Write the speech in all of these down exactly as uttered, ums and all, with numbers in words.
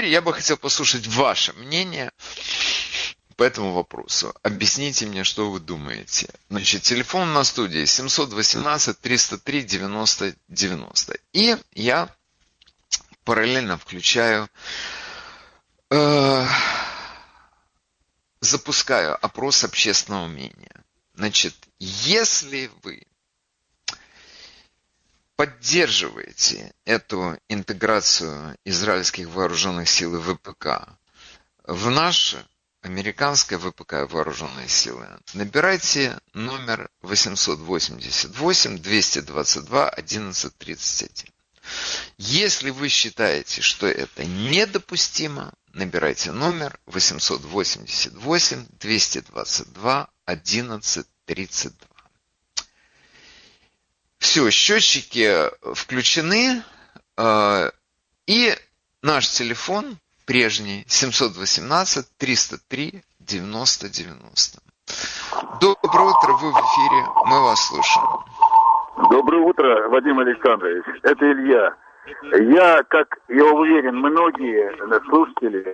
теперь я бы хотел послушать ваше мнение по этому вопросу. Объясните мне, что вы думаете. Значит, телефон на студии семь один восемь триста три девяносто девяносто. И я параллельно включаю, э, запускаю опрос общественного мнения. Значит, если вы поддерживаете эту интеграцию израильских вооруженных сил и ВПК в наши американское ВПК и вооруженные силы, набирайте номер восемь восемь восемь двести двадцать два одиннадцать тридцать один. Если вы считаете, что это недопустимо, набирайте номер восемь восемь восемь двести двадцать два одиннадцать тридцать два. Все, счетчики включены, и наш телефон прежний семь один восемь триста три девяносто девяносто. Доброе утро, вы в эфире, мы вас слушаем. Доброе утро, Вадим Александрович, это Илья. Я, как я уверен, многие слушатели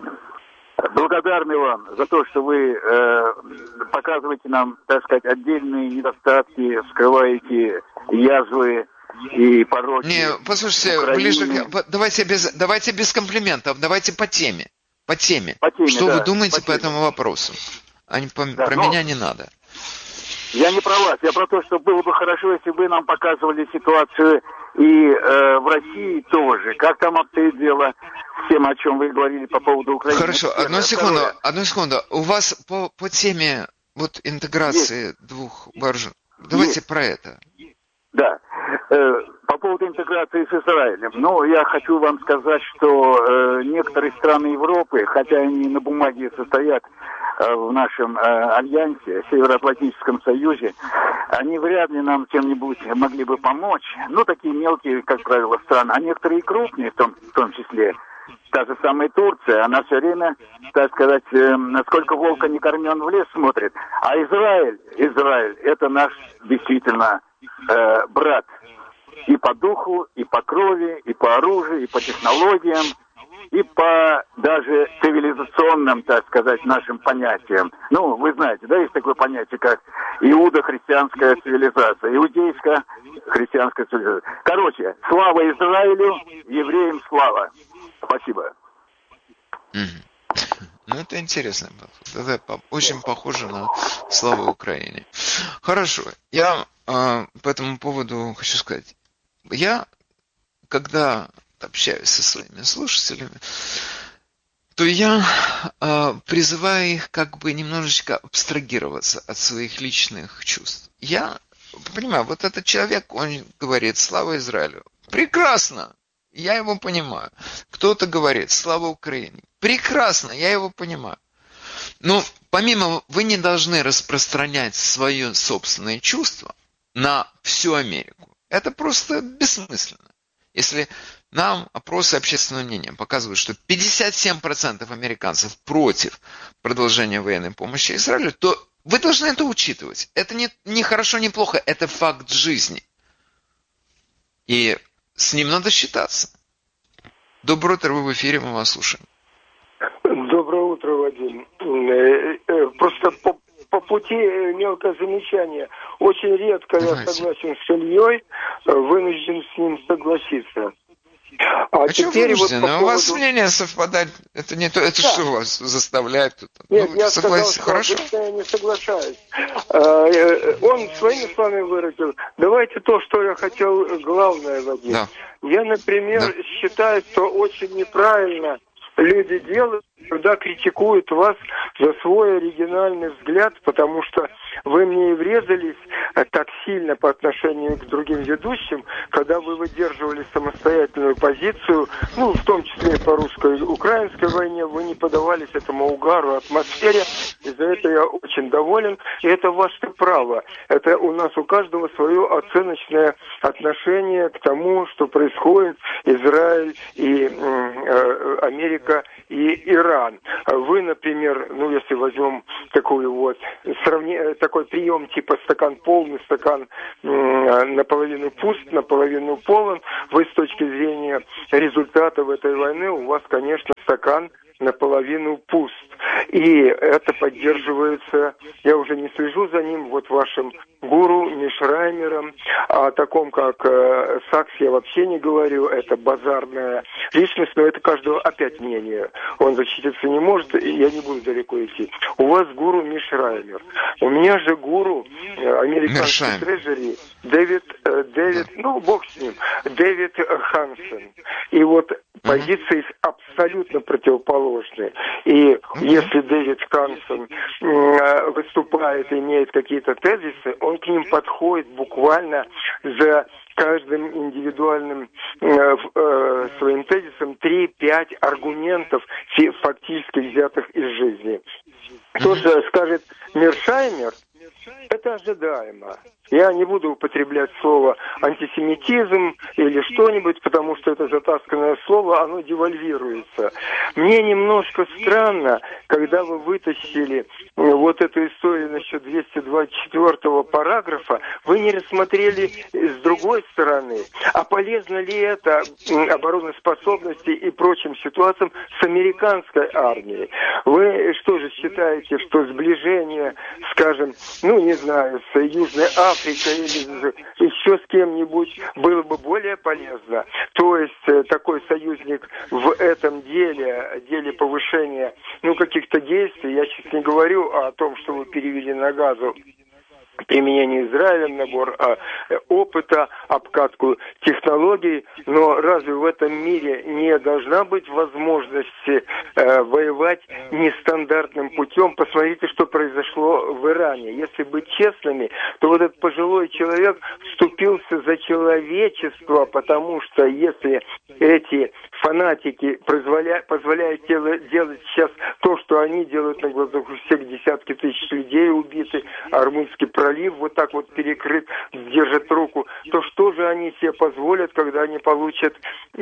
благодарны вам за то, что вы э, показываете нам, так сказать, отдельные недостатки, скрываете язвы и пороки. Не, послушайте, ближе, давайте без, давайте без комплиментов, давайте по теме. По теме. По теме что да, вы думаете по, по этому вопросу? А не по, да, про но... меня не надо. Я не про вас, я про то, что было бы хорошо, если бы нам показывали ситуацию и э, в России тоже. Как там обстоит дело с тем, о чем вы говорили по поводу Украины. Хорошо, одну секунду, одну секунду. У вас по, по теме вот интеграции Есть. двух вооруженных. Давайте Есть. про это. Да. Э, по поводу интеграции с Израилем. Ну, я хочу вам сказать, что э, некоторые страны Европы, хотя они на бумаге состоят в нашем э, альянсе, Североатлантическом союзе, они вряд ли нам чем-нибудь могли бы помочь. Ну, такие мелкие, как правило, страны, а некоторые крупные, в том, в том числе, та же самая Турция, она все время, так сказать, э, насколько волка не кормен в лес смотрит. А Израиль, Израиль, это наш действительно э, брат. И по духу, и по крови, и по оружию, и по технологиям, и по даже цивилизационным, так сказать, нашим понятиям. Ну, вы знаете, да, есть такое понятие, как иудо-христианская цивилизация, иудейско-христианская цивилизация. Короче, слава Израилю, евреям слава. Спасибо. Mm-hmm. Ну, это интересно. Это очень похоже на славу Украине. Хорошо. Я э, по этому поводу хочу сказать. Я, когда общаюсь со своими слушателями, то я э, призываю их как бы немножечко абстрагироваться от своих личных чувств. Я понимаю, вот этот человек, он говорит «Слава Израилю». Прекрасно! Я его понимаю. Кто-то говорит «Слава Украине». Прекрасно! Я его понимаю. Но помимо, вы не должны распространять свое собственное чувство на всю Америку. Это просто бессмысленно. Если нам опросы общественного мнения показывают, что пятьдесят семь процентов американцев против продолжения военной помощи Израилю, то вы должны это учитывать. Это не, не хорошо, не плохо, это факт жизни. И с ним надо считаться. Доброе утро, вы в эфире, мы вас слушаем. Доброе утро, Вадим. Просто по, по пути мелкое замечание. Очень редко Давайте. я согласен с Ильей, вынужден с ним согласиться. А, а теперь вот по поводу... У вас мнение совпадает, это не то, это да. что вас заставляет? Нет, ну, я сказал, что хорошо. я не соглашаюсь. Он своими словами выразил. Давайте то, что я хотел, главное, Вадим. Да. Я, например, да. считаю, что очень неправильно люди делают, когда критикуют вас за свой оригинальный взгляд, потому что вы мне и врезались так сильно по отношению к другим ведущим, когда вы выдерживали самостоятельную позицию, ну, в том числе по русско-украинской войне, вы не поддавались этому угару, атмосфере, и за это я очень доволен, и это ваше право. Это у нас у каждого свое оценочное отношение к тому, что происходит, Израиль и э, Америка и Иран. Вы, например, ну, если возьмем такую вот сравнение, такой прием типа стакан полный, стакан э, наполовину пуст, наполовину полон, вы с точки зрения результатов этой войны, у вас, конечно, стакан наполовину пуст. И это поддерживается, я уже не слежу за ним, вот вашим гуру Мишраймером, о таком, как э, Сакс, я вообще не говорю, это базарная личность, но это каждого опять мнение. Он защититься не может, и я не буду далеко идти. У вас гуру Мишраймер. У меня же гуру э, американский трежери Дэвид, э, Дэвид, ну, бог с ним, Дэвид Хансен. И вот позиции абсолютно противоположные. И если Дэвид Хансен э, выступает, имеет какие-то тезисы, он к ним подходит буквально за каждым индивидуальным э, э, своим тезисом три-пять аргументов, фактически взятых из жизни. То, что скажет Миршаймер, это ожидаемо. Я не буду употреблять слово антисемитизм или что-нибудь, потому что это затасканное слово, оно девальвируется. Мне немножко странно, когда вы вытащили вот эту историю насчет двести двадцать четвёртого параграфа, вы не рассмотрели с другой стороны, а полезно ли это обороноспособности и прочим ситуациям с американской армией. Вы что же считаете, что сближение, скажем, ну не знаю, с Южной Африкой, или еще с кем-нибудь было бы более полезно. То есть такой союзник в этом деле, деле повышения ну, каких-то действий, я сейчас не говорю о том, что вы перевели на газу, применение Израилем, набор а, опыта, обкатку технологий, но разве в этом мире не должна быть возможности э, воевать нестандартным путем? Посмотрите, что произошло в Иране. Если быть честными, то вот этот пожилой человек вступился за человечество, потому что если эти фанатики позволяют, позволяют делать, делать сейчас то, что они делают на глазах у всех, десятки тысяч людей убиты, Армунский пролив вот так вот перекрыт, держат руку, то что же они себе позволят, когда они получат э,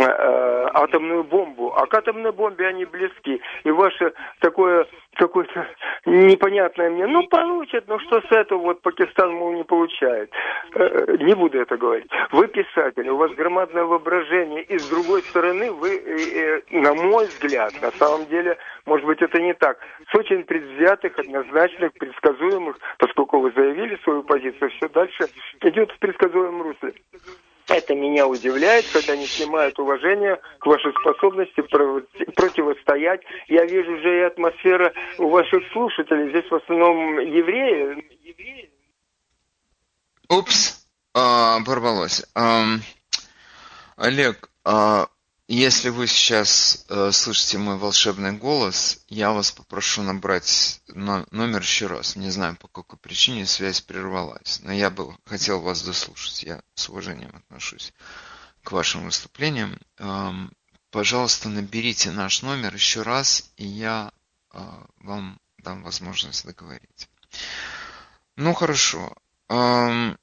э, атомную бомбу? А к атомной бомбе они близки. И ваше такое какое-то непонятное мне, ну получат, но что с этого вот Пакистан, мол, не получает. Э, не буду это говорить. Вы писатель, у вас громадное воображение, и с другой стороны вы, э, э, на мой взгляд, на самом деле, может быть, это не так, с очень предвзятых, однозначных, предсказуемых, поскольку вы заявили свою позицию, все дальше идет в предсказуемом русле. Это меня удивляет, когда не снимают уважение к вашей способности противостоять. Я вижу уже и атмосфера у ваших слушателей. Здесь в основном евреи. Упс, а, порвалось. А, Олег, а, если вы сейчас а, слышите мой волшебный голос, я вас попрошу набрать номер еще раз. Не знаю, по какой причине связь прервалась, но я бы хотел вас дослушать. Я с уважением отношусь к вашим выступлениям. А, пожалуйста, наберите наш номер еще раз, и я а, вам дам возможность договорить. Ну, хорошо. А,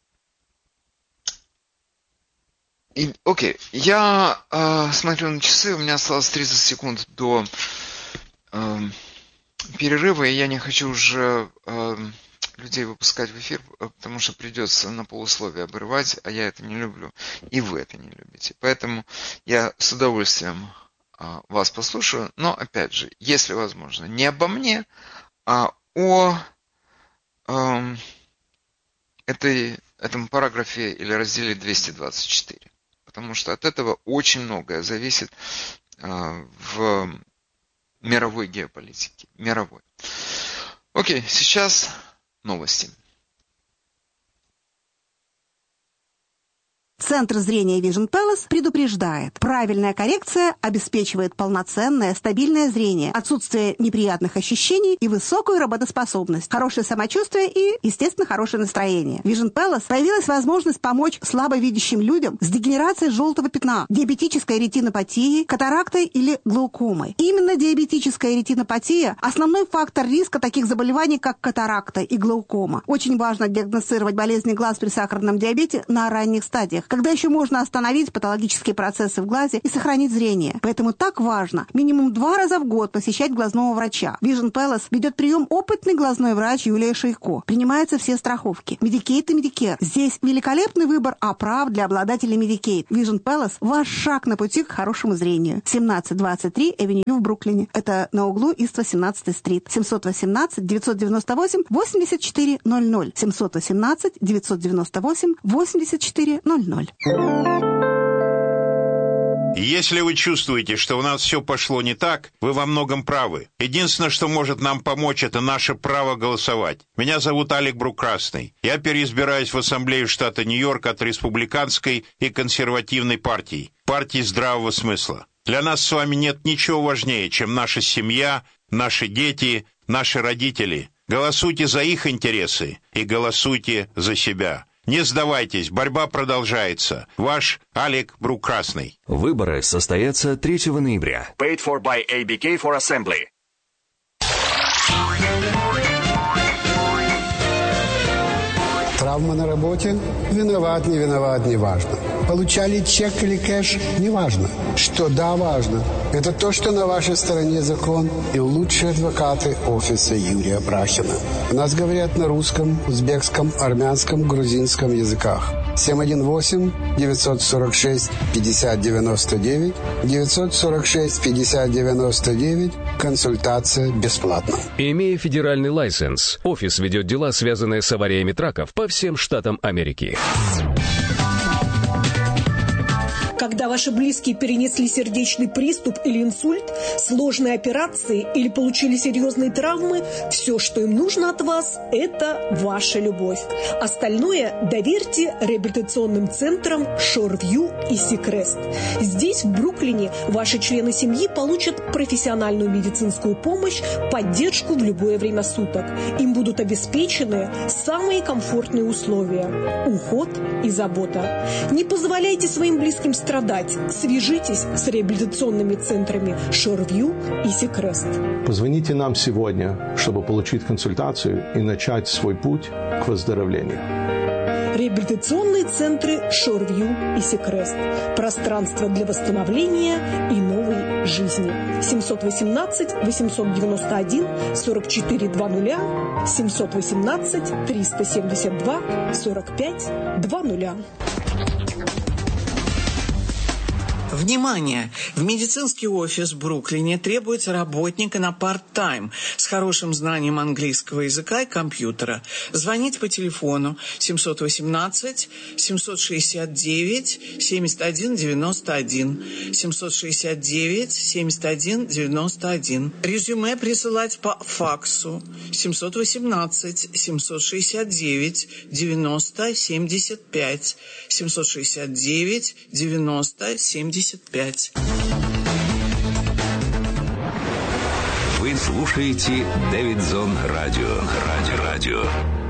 И, окей, я э, смотрю на часы, у меня осталось тридцать секунд до э, перерыва, и я не хочу уже э, людей выпускать в эфир, потому что придется на полусловие обрывать, а я это не люблю, и вы это не любите. Поэтому я с удовольствием э, вас послушаю, но, опять же, если возможно, не обо мне, а о э, этой, этом параграфе или разделе двести двадцать четыре. Потому что от этого очень многое зависит э, в мировой геополитике. Мировой. Окей, сейчас новости. Центр зрения Vision Palace предупреждает. Правильная коррекция обеспечивает полноценное, стабильное зрение, отсутствие неприятных ощущений и высокую работоспособность, хорошее самочувствие и, естественно, хорошее настроение. В Vision Palace появилась возможность помочь слабовидящим людям с дегенерацией желтого пятна, диабетической ретинопатией, катарактой или глаукомой. Именно диабетическая ретинопатия – основной фактор риска таких заболеваний, как катаракта и глаукома. Очень важно диагностировать болезни глаз при сахарном диабете на ранних стадиях. когда еще можно остановить патологические процессы в глазе и сохранить зрение. Поэтому так важно минимум два раза в год посещать глазного врача. Vision Palace ведет прием опытный глазной врач Юлия Шейко. Принимаются все страховки. Medicaid и Medicare. Здесь великолепный выбор оправ для обладателей Medicaid. Vision Palace – ваш шаг на пути к хорошему зрению. семнадцать двадцать три Эвеню в Бруклине. Это на углу Ист восемнадцатой стрит. семьсот восемнадцать девятьсот девяносто восемь восемьдесят четыре ноль ноль. семьсот восемнадцать девятьсот девяносто восемь восемьдесят четыре ноль ноль. Если вы чувствуете, что у нас все пошло не так, вы во многом правы. Единственное, что может нам помочь, это наше право голосовать. Меня зовут Алек Брук-Красный. Я переизбираюсь в Ассамблею штата Нью-Йорк от республиканской и консервативной партий, партии здравого смысла. Для нас с вами нет ничего важнее, чем наша семья, наши дети, наши родители. Голосуйте за их интересы и голосуйте за себя. Не сдавайтесь, борьба продолжается. Ваш Алек Брук-Красный. Выборы состоятся третьего ноября. Paid for by эй би кей for Assembly. Травма на работе? Виноват, не виноват, не важно. Получали чек или кэш? Не важно. Что да, важно. Это то, что на вашей стороне закон и лучшие адвокаты офиса Юрия Брахина. У нас говорят на русском, узбекском, армянском, грузинском языках. семь один восемь девятьсот сорок шесть пятьдесят девяносто девять девятьсот сорок шесть пятьдесят девяносто девять. Консультация бесплатна. Имея федеральный лайсенс, офис ведет дела, связанные с авариями траков по всем штатам Америки. Когда ваши близкие перенесли сердечный приступ или инсульт, сложные операции или получили серьезные травмы, все, что им нужно от вас, это ваша любовь. Остальное доверьте реабилитационным центрам Шорвью и Сикрест. Здесь, в Бруклине, ваши члены семьи получат профессиональную медицинскую помощь, поддержку в любое время суток. Им будут обеспечены самые комфортные условия, уход и забота. Не позволяйте своим близким страдать. Свяжитесь с реабилитационными центрами Шорвью и Сикрест. Позвоните нам сегодня, чтобы получить консультацию и начать свой путь к выздоровлению. Реабилитационные центры Шорвью и Сикрест. Пространство для восстановления и новой жизни. семьсот восемнадцать восемьсот девяносто один сорок четыре двадцать. семьсот восемнадцать триста семьдесят два сорок пять двадцать. Внимание! В медицинский офис в Бруклине требуется работник на парт-тайм с хорошим знанием английского языка и компьютера. Звоните по телефону семьсот восемнадцать семьсот шестьдесят девять семьдесят один девяносто один семьсот шестьдесят девять семьдесят один девяносто один. Резюме присылать по факсу семьсот восемнадцать семьсот шестьдесят девять девяносто семьдесят пять семьсот шестьдесят девять девяносто семьдесят пять. Вы слушаете Дэвидсон Радио. Радио. Радио.